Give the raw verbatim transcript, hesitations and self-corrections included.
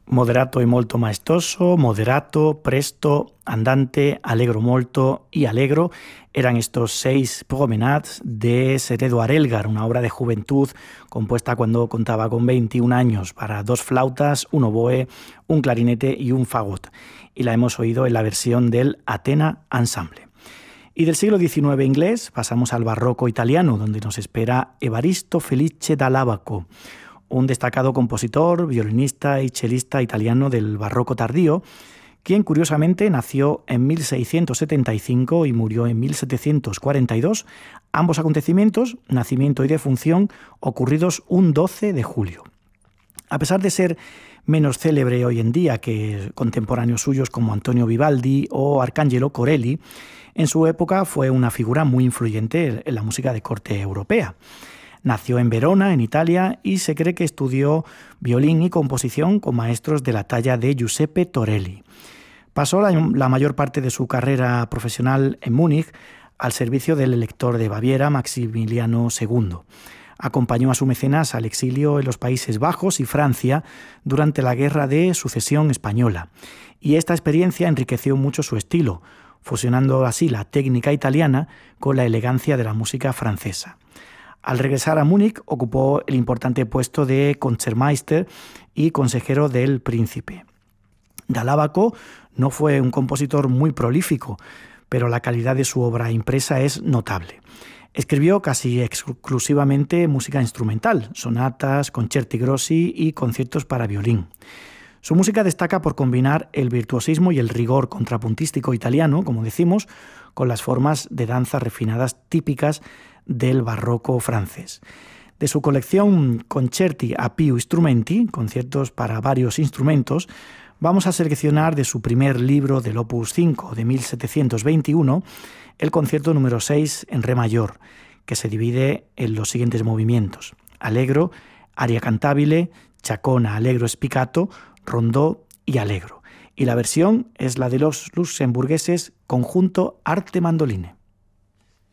Moderato e molto maestoso, moderato, presto, andante, allegro molto y allegro eran estos seis promenades de Sir Edward Elgar, una obra de juventud compuesta cuando contaba con veintiún años para dos flautas, un oboe, un clarinete y un fagot. Y la hemos oído en la versión del Athena Ensemble. Y del siglo diecinueve inglés pasamos al barroco italiano, donde nos espera Evaristo Felice da Lavaco, un destacado compositor, violinista y chelista italiano del barroco tardío, quien curiosamente nació en mil seiscientos setenta y cinco y murió en mil setecientos cuarenta y dos, ambos acontecimientos, nacimiento y defunción, ocurridos un doce de julio. A pesar de ser menos célebre hoy en día que contemporáneos suyos como Antonio Vivaldi o Arcangelo Corelli, en su época fue una figura muy influyente en la música de corte europea. Nació en Verona, en Italia, y se cree que estudió violín y composición con maestros de la talla de Giuseppe Torelli. Pasó la, la mayor parte de su carrera profesional en Múnich al servicio del elector de Baviera, Maximiliano segundo. Acompañó a su mecenas al exilio en los Países Bajos y Francia durante la Guerra de Sucesión Española, y esta experiencia enriqueció mucho su estilo, fusionando así la técnica italiana con la elegancia de la música francesa. Al regresar a Múnich, ocupó el importante puesto de Concertmeister y consejero del príncipe. Da Lavaco no fue un compositor muy prolífico, pero la calidad de su obra impresa es notable. Escribió casi exclusivamente música instrumental, sonatas, concerti grossi y conciertos para violín. Su música destaca por combinar el virtuosismo y el rigor contrapuntístico italiano, como decimos, con las formas de danza refinadas típicas del barroco francés. De su colección Concerti a più strumenti, conciertos para varios instrumentos, vamos a seleccionar de su primer libro del Opus cinco de mil setecientos veintiuno el concierto número seis en re mayor, que se divide en los siguientes movimientos: allegro, aria cantabile, chaconne allegro spiccato, rondó y allegro. Y la versión es la de los luxemburgueses Conjunto Arte Mandoline.